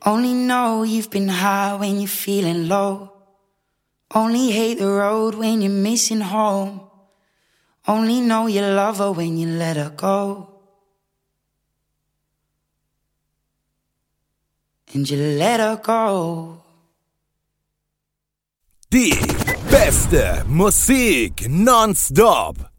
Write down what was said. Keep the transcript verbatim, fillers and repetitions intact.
Only know you've been high when you're feeling low. Only hate the road when you're missing home. Only know you love her when you let her go. And you let her go. Die beste Musik nonstop.